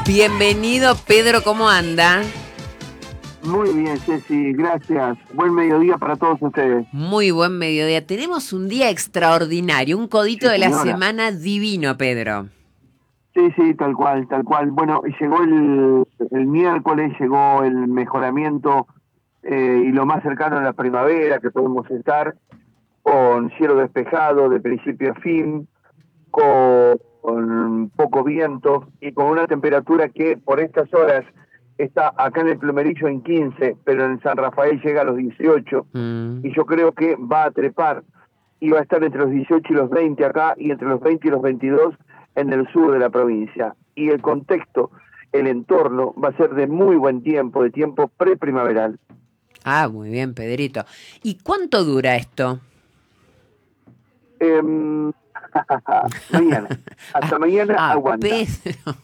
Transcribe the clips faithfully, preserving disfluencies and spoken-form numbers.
Bienvenido, Pedro, ¿cómo anda? Muy bien, Ceci, gracias. Buen mediodía para todos ustedes. Muy buen mediodía. Tenemos un día extraordinario, un codito Sí, de la señora. semana divino, Pedro. Sí, sí, tal cual, tal cual. Bueno, y llegó el, el miércoles, llegó el mejoramiento eh, y lo más cercano a la primavera que podemos estar, con cielo despejado de principio a fin, con, con poco viento y con una temperatura que por estas horas está acá en el Plumerillo en quince, pero en San Rafael llega a los dieciocho, Mm. y yo creo que va a trepar y va a estar entre los dieciocho y los veinte acá, y entre los veinte y los veintidós en el sur de la provincia. Y el contexto, el entorno, va a ser de muy buen tiempo, de tiempo preprimaveral. Ah, muy bien, Pedrito. ¿Y cuánto dura esto? Eh, mañana, hasta Ah, mañana ah, aguanta. Pedro.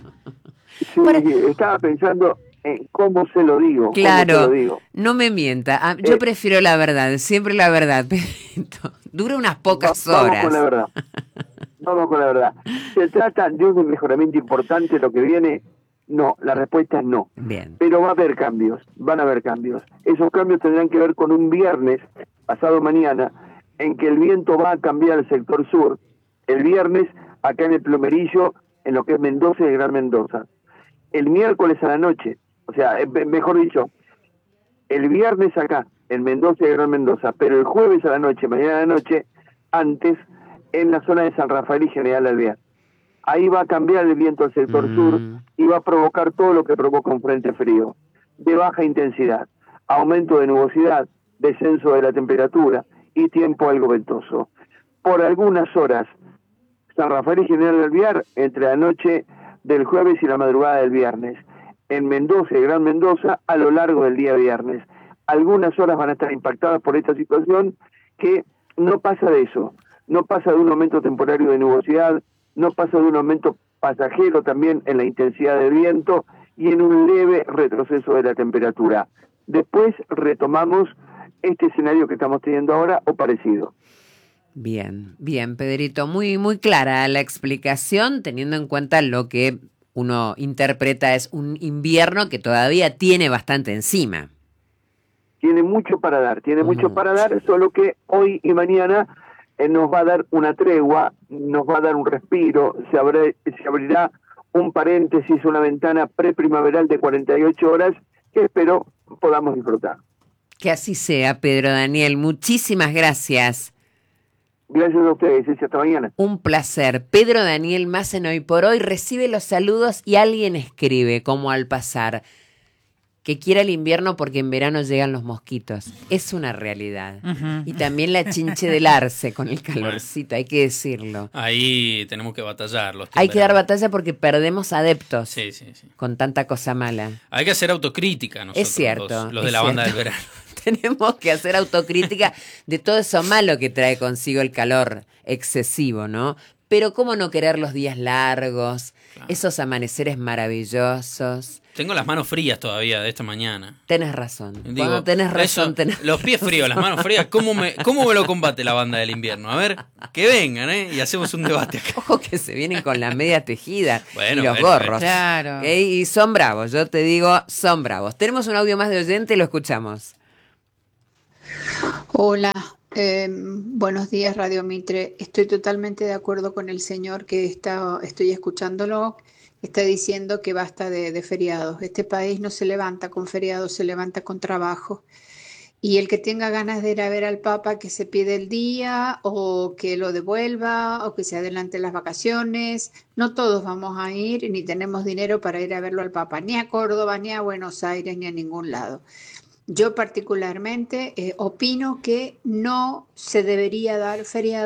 Sí, Para- estaba pensando en cómo se lo digo, cómo se lo Claro, digo. no me mienta. Ah, yo Eh, prefiero la verdad, siempre la verdad, Pedrito. Dura unas va- pocas vamos con la horas. verdad, vamos con la verdad. ¿Se trata de un mejoramiento importante lo que viene? No, la respuesta es no. Bien. Pero va a haber cambios, van a haber cambios. Esos cambios tendrán que ver con un viernes, pasado mañana, en que el viento va a cambiar el sector sur. El viernes, acá en el Plumerillo, en lo que es Mendoza y el Gran Mendoza. El miércoles a la noche, o sea, eh, mejor dicho, el viernes acá, en Mendoza y el Gran Mendoza, pero el jueves a la noche, mañana a la noche, antes, en la zona de San Rafael y General Alvear. Ahí va a cambiar el viento al sector sur Mm. y va a provocar todo lo que provoca un frente frío, de baja intensidad, aumento de nubosidad, descenso de la temperatura y tiempo algo ventoso. Por algunas horas, San Rafael y General Alvear, entre la noche del jueves y la madrugada del viernes. En Mendoza y Gran Mendoza, a lo largo del día viernes. Algunas horas van a estar impactadas por esta situación, que no pasa de eso, no pasa de un aumento temporario de nubosidad, no pasa de un aumento pasajero también en la intensidad del viento y en un leve retroceso de la temperatura. Después retomamos este escenario que estamos teniendo ahora o parecido. Bien, bien, Pedrito. Muy, muy clara la explicación, teniendo en cuenta lo que uno interpreta es un invierno que todavía tiene bastante encima. Tiene mucho para dar, tiene mucho para Mucho. dar, solo que hoy y mañana eh, nos va a dar una tregua, nos va a dar un respiro, se, abre, se abrirá un paréntesis, una ventana preprimaveral de cuarenta y ocho horas que espero podamos disfrutar. Que así sea, Pedro Daniel. Muchísimas gracias. Gracias a ustedes, y hasta mañana. Un placer. Pedro Daniel Mazen hoy por hoy recibe los saludos y alguien escribe, como al pasar, que quiera el invierno porque en verano llegan los mosquitos. Es una realidad. Ujú. Y también la chinche del arce con el calorcito, hay que decirlo. Ahí tenemos que batallar. Los Hay que dar temperamentos. batalla porque perdemos adeptos Sí, sí, sí. con tanta cosa mala. Hay que hacer autocrítica nosotros, Es cierto. los, los de es la banda cierto. del verano. Tenemos que hacer autocrítica de todo eso malo que trae consigo el calor excesivo, ¿no? Pero cómo no querer los días largos, Claro. esos amaneceres maravillosos. Tengo las manos frías todavía de esta mañana. Tenés razón. Digo, Cuando tenés razón, eso, tenés los pies fríos, las manos frías, ¿cómo me, ¿cómo me lo combate la banda del invierno? A ver, que vengan, ¿eh? Y hacemos un debate acá. Ojo que se vienen con la media tejida Bueno, y los bueno, gorros. bueno. Claro. ¿Eh? Y son bravos, yo te digo, son bravos. Tenemos un audio más de oyente, lo escuchamos. Hola, eh, buenos días Radio Mitre. Estoy totalmente de acuerdo con el señor que está, estoy escuchándolo, está diciendo que basta de, de feriados. Este país no se levanta con feriados, se levanta con trabajo. Y el que tenga ganas de ir a ver al Papa, que se pide el día o que lo devuelva o que se adelante las vacaciones. No todos vamos a ir ni tenemos dinero para ir a verlo al Papa, ni a Córdoba, ni a Buenos Aires, ni a ningún lado. Yo particularmente eh, opino que no se debería dar feriado